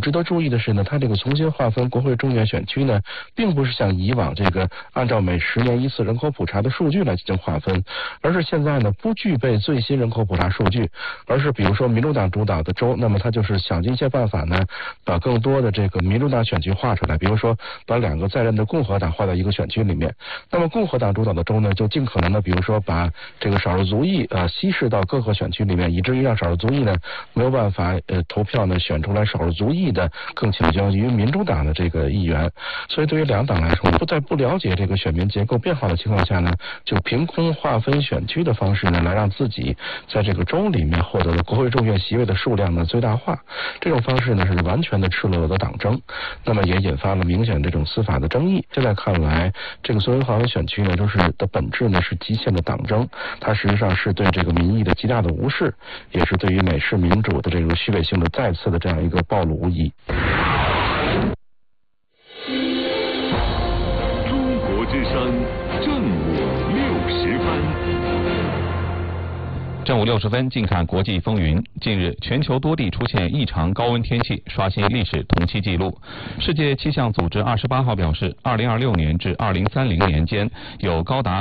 值得注意的是呢，它这个重新划分国会众院选区呢，并不是像以往这个按照每10年一次人口普查的数据来进行划分，而是现在呢不具备最新人口普查数据，而是比如说民主党主导的州，那么它就是想尽一切办法呢，把更多的这个民主党选区划出来，比如说把2个在任的共和党划到一个选区里面。那么共和党主导的州呢，就尽可能的比如说把这个少数族裔稀释到各个选区里面，以至于让少数族裔呢没有办法投票呢选出来少数族裔的更倾向于民主党的这个议员。所以对于2党来说，在不了解这个选民结构变化的情况下呢，就凭空划分选区的方式呢，来让自己在这个州里面获得的国会众院席位的数量呢最大化。这种方式呢是完全的赤裸裸的党争，那么也引发了明显这种司法的争议。现在看来，这个所谓划分选区呢，就是的本质呢是极限的党争，它实际上是对这个民意的极大的无视，也是对于美式民主的这种虚伪性的再次的这样一个暴露无遗。 中国之声正午60分。 正午60分，近看国际风云。近日，全球多地出现异常高温天气，刷新历史同期纪录。世界气象组织28号表示，2026年至2030年间，有高达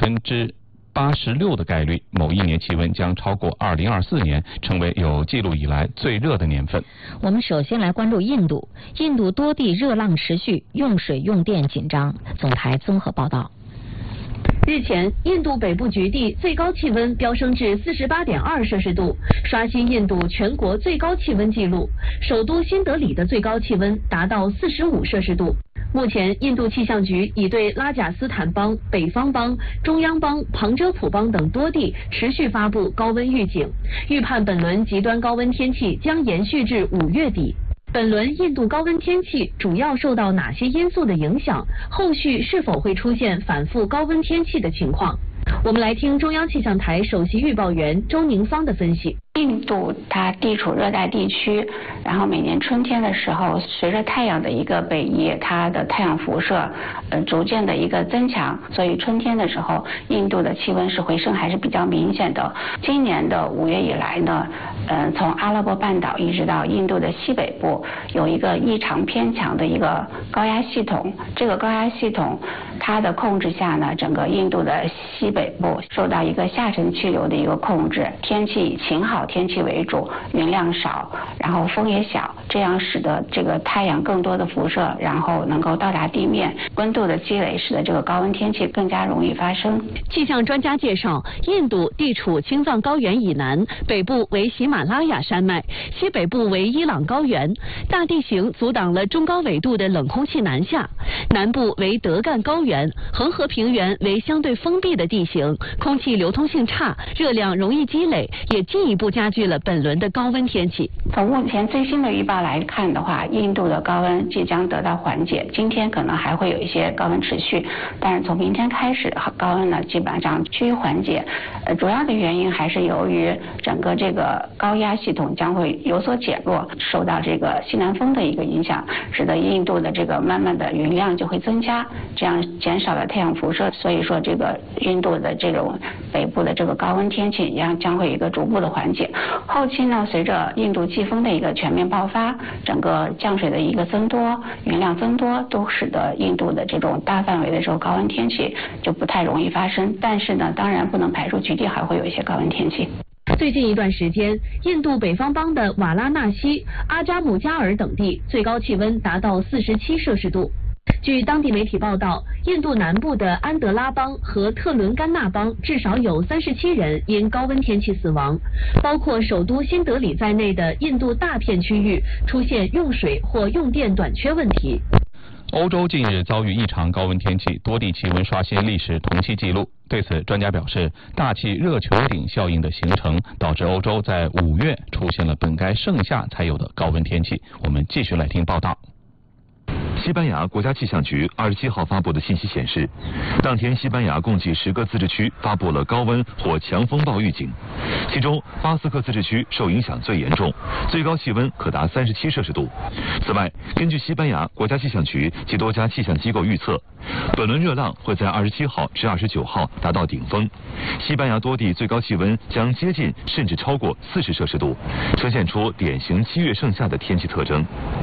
86%的概率，某一年气温将超过2024年，成为有记录以来最热的年份。 我们首先来关注印度，印度多地热浪持续，用水用电紧张。总台综合报道。 日前，印度北部局地最高气温飙升至48.2摄氏度，刷新印度全国最高气温纪录。首都新德里的最高气温达到45摄氏度。目前，印度气象局已对拉贾斯坦邦、北方邦、中央邦、旁遮普邦等多地持续发布高温预警，预判本轮极端高温天气将延续至5月底。本轮印度高温天气主要受到哪些因素的影响？后续是否会出现反复高温天气的情况？我们来听中央气象台首席预报员周宁芳的分析。 印度它地处热带地区，然后每年春天的时候，随着太阳的一个北移，它的太阳辐射逐渐的一个增强，所以春天的时候，印度的气温是回升还是比较明显的。今年的5月以来呢，从阿拉伯半岛一直到印度的西北部，有一个异常偏强的一个高压系统。这个高压系统它的控制下呢，整个印度的西北部受到一个下沉气流的一个控制，天气以晴好天气为主，云量少，然后风也小，这样使得这个太阳更多的辐射，然后能够到达地面，温度的积累使得这个高温天气更加容易发生。 气象专家介绍，印度地处青藏高原以南，北部为喜马拉雅山脉，西北部为伊朗高原，大地形阻挡了中高纬度的冷空气南下，南部为德干高原，恒河平原为相对封闭的地形，空气流通性差，热量容易积累，也进一步加剧了本轮的高温天气。 从目前最新的预报来看的话，印度的高温即将得到缓解，今天可能还会有一些高温持续，但是从明天开始，高温呢基本上趋于缓解。主要的原因还是由于整个这个高压系统将会有所减弱，受到这个西南风的一个影响，使得印度的这个慢慢的云量就会增加，这样减少了太阳辐射，所以说这个印度的这种北部的这个高温天气将会有一个逐步的缓解。后期呢，随着印度季风的一个全面爆发，整个降水的一个增多，云量增多，都使得印度的这种大范围的这种高温天气就不太容易发生。但是呢，当然不能排除局地还会有一些高温天气。 最近一段时间，印度北方邦的瓦拉纳西、阿扎姆加尔等地最高气温达到47摄氏度。据当地媒体报道，印度南部的安德拉邦和特伦甘纳邦至少有37人因高温天气死亡，包括首都新德里在内的印度大片区域出现用水或用电短缺问题。 欧洲近日遭遇异常高温天气，多地气温刷新历史同期纪录。对此，专家表示，大气热球顶效应的形成，导致欧洲在5月出现了本该盛夏才有的高温天气。我们继续来听报道。 西班牙国家气象局27号发布的信息显示，当天西班牙共计10个自治区发布了高温或强风暴预警，其中巴斯克自治区受影响最严重，最高气温可达37摄氏度。此外，根据西班牙国家气象局及多家气象机构预测，本轮热浪会在27号至29号达到顶峰，西班牙多地最高气温将接近甚至超过40摄氏度，呈现出典型7月盛夏的天气特征。